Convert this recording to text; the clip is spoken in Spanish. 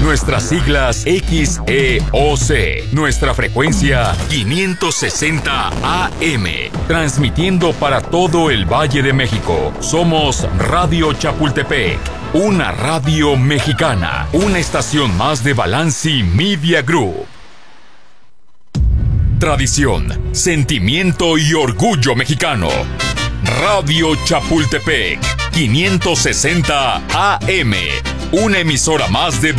Nuestras siglas XEOC. Nuestra frecuencia 560 AM. Transmitiendo para todo el Valle de México. Somos Radio Chapultepec. Una radio mexicana. Una estación más de Balanci Media Group. Tradición, sentimiento y orgullo mexicano. Radio Chapultepec, 560 AM. Una emisora más de